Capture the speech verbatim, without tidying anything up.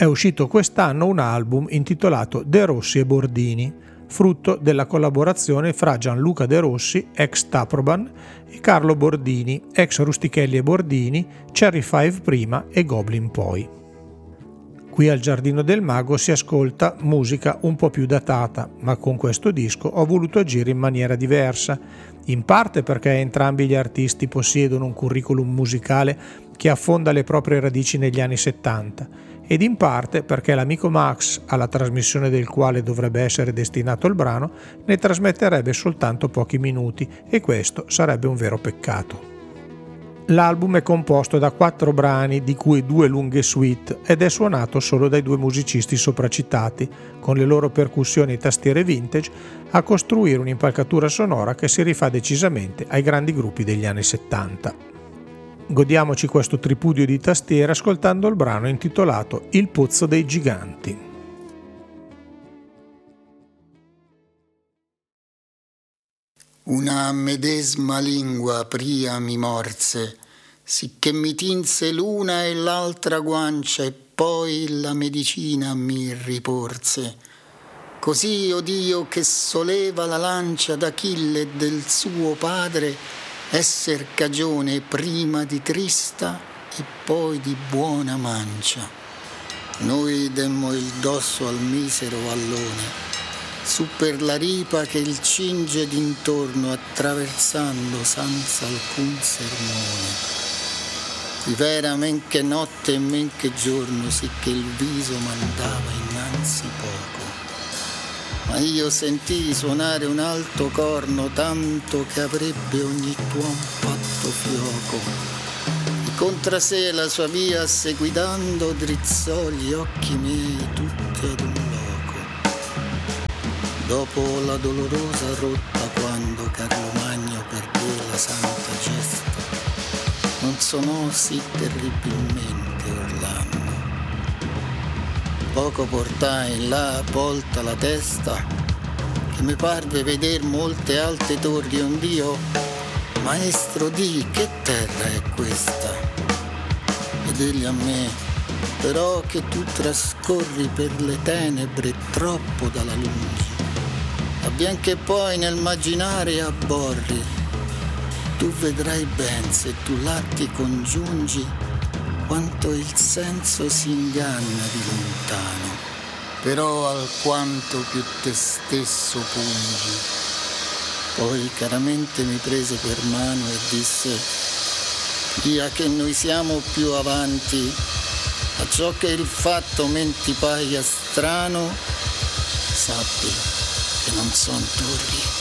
È uscito quest'anno un album intitolato De Rossi e Bordini, frutto della collaborazione fra Gianluca De Rossi, ex Taproban, e Carlo Bordini, ex Rustichelli e Bordini, Cherry Five prima e Goblin poi. Qui al Giardino del Mago si ascolta musica un po' più datata, ma con questo disco ho voluto agire in maniera diversa, in parte perché entrambi gli artisti possiedono un curriculum musicale che affonda le proprie radici negli anni settanta, ed in parte perché l'amico Max, alla trasmissione del quale dovrebbe essere destinato il brano, ne trasmetterebbe soltanto pochi minuti, e questo sarebbe un vero peccato. L'album è composto da quattro brani, di cui due lunghe suite, ed è suonato solo dai due musicisti sopracitati, con le loro percussioni e tastiere vintage, a costruire un'impalcatura sonora che si rifà decisamente ai grandi gruppi degli anni settanta. Godiamoci questo tripudio di tastiere ascoltando il brano intitolato Il Pozzo dei Giganti. Una medesima lingua apria mi morse, sicché mi tinse l'una e l'altra guancia, e poi la medicina mi riporse. Così, o Dio, che soleva la lancia d'Achille del suo padre, esser cagione prima di trista e poi di buona mancia. Noi demmo il dosso al misero vallone, su per la ripa che il cinge d'intorno, attraversando senza alcun sermone. Rivera men che notte e men che giorno, sicché il viso mandava innanzi poco. Ma io sentii suonare un alto corno, tanto che avrebbe ogni tuon fatto fioco. E contra sé la sua via seguidando, drizzò gli occhi miei tutti ad un loco. Dopo la dolorosa rotta, quando Carlo Magno perdé la santa gesta, non sonò sì terribilmente Orlando. Poco portai là volta la testa, che mi parve veder molte alte torri, ond'io, maestro, di che terra è questa? Ed egli a me, però che tu trascorri per le tenebre troppo dalla lungi, avvien che poi nel immaginare abborri, tu vedrai ben, se tu là ti congiungi, quanto il senso si inganna di lontano, però alquanto più te stesso pungi. Poi caramente mi prese per mano e disse: via che noi siamo più avanti, a ciò che il fatto men ti paia strano, sappi che non son torri